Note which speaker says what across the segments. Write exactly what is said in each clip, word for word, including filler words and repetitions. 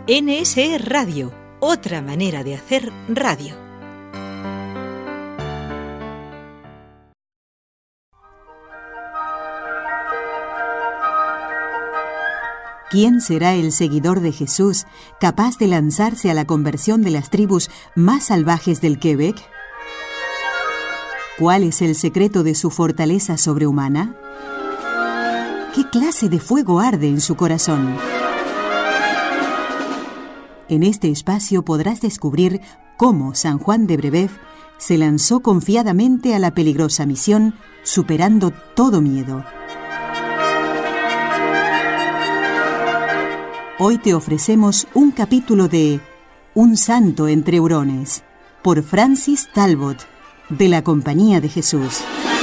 Speaker 1: N S E Radio, otra manera de hacer radio.
Speaker 2: ¿Quién será el seguidor de Jesús capaz de lanzarse a la conversión de las tribus más salvajes del Quebec? ¿Cuál es el secreto de su fortaleza sobrehumana? ¿Qué clase de fuego arde en su corazón? En este espacio podrás descubrir cómo San Juan de Brébeuf se lanzó confiadamente a la peligrosa misión, superando todo miedo. Hoy te ofrecemos un capítulo de Un santo entre hurones, por Francis Talbot, de la Compañía de Jesús.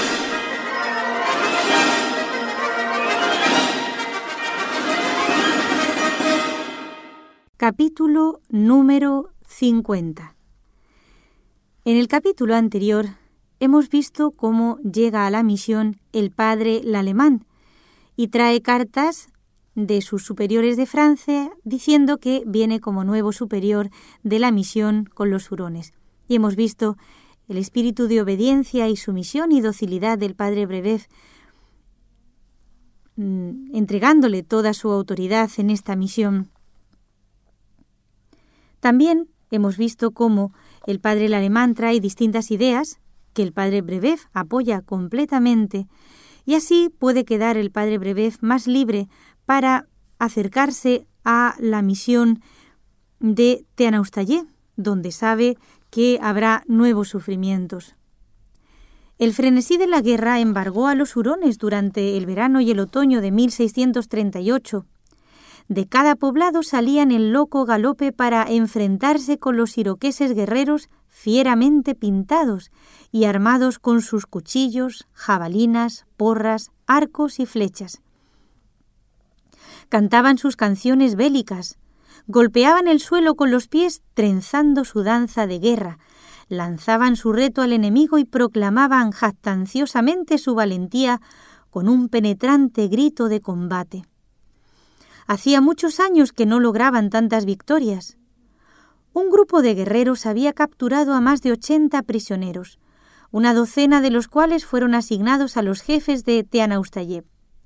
Speaker 3: Capítulo número cincuenta. En el capítulo anterior hemos visto cómo llega a la misión el padre Lalemant y trae cartas de sus superiores de Francia diciendo que viene como nuevo superior de la misión con los hurones. Y hemos visto el espíritu de obediencia y sumisión y docilidad del padre Brébeuf, mmm, entregándole toda su autoridad en esta misión. También hemos visto cómo el padre Lalemant trae distintas ideas que el padre Brébeuf apoya completamente, y así puede quedar el padre Brébeuf más libre para acercarse a la misión de Teanaustayé, donde sabe que habrá nuevos sufrimientos. El frenesí de la guerra embargó a los hurones durante el verano y el otoño de mil seiscientos treinta y ocho. De cada poblado salían en loco galope para enfrentarse con los iroqueses guerreros fieramente pintados y armados con sus cuchillos, jabalinas, porras, arcos y flechas. Cantaban sus canciones bélicas, golpeaban el suelo con los pies trenzando su danza de guerra, lanzaban su reto al enemigo y proclamaban jactanciosamente su valentía con un penetrante grito de combate. Hacía muchos años que no lograban tantas victorias. Un grupo de guerreros había capturado a más de ochenta prisioneros, una docena de los cuales fueron asignados a los jefes de Teanaustayé.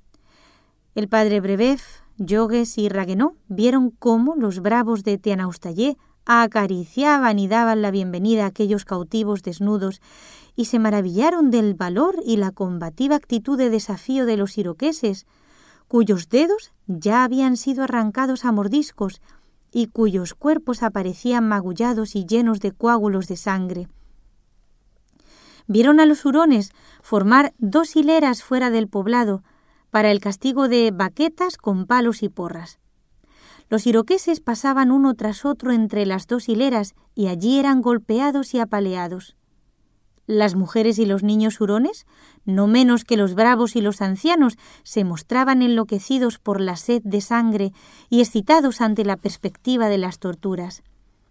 Speaker 3: El padre Brébeuf, Jogues y Ragueneau vieron cómo los bravos de Teanaustayé acariciaban y daban la bienvenida a aquellos cautivos desnudos y se maravillaron del valor y la combativa actitud de desafío de los iroqueses, cuyos dedos ya habían sido arrancados a mordiscos y cuyos cuerpos aparecían magullados y llenos de coágulos de sangre. Vieron a los hurones formar dos hileras fuera del poblado para el castigo de baquetas con palos y porras. Los iroqueses pasaban uno tras otro entre las dos hileras y allí eran golpeados y apaleados. Las mujeres y los niños hurones, no menos que los bravos y los ancianos, se mostraban enloquecidos por la sed de sangre y excitados ante la perspectiva de las torturas.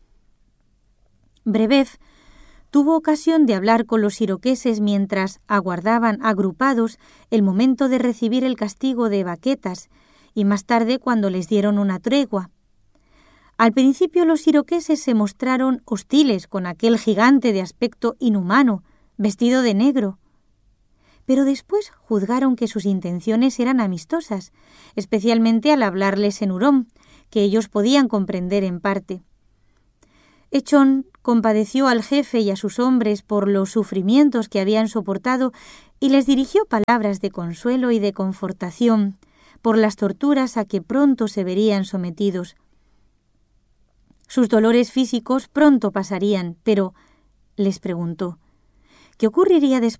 Speaker 3: Brébeuf tuvo ocasión de hablar con los iroqueses mientras aguardaban agrupados el momento de recibir el castigo de baquetas y más tarde cuando les dieron una tregua. Al principio los iroqueses se mostraron hostiles con aquel gigante de aspecto inhumano, vestido de negro. Pero después juzgaron que sus intenciones eran amistosas, especialmente al hablarles en hurón, que ellos podían comprender en parte. Echón compadeció al jefe y a sus hombres por los sufrimientos que habían soportado y les dirigió palabras de consuelo y de confortación por las torturas a que pronto se verían sometidos. Sus dolores físicos pronto pasarían, pero les preguntó, ¿qué ocurriría después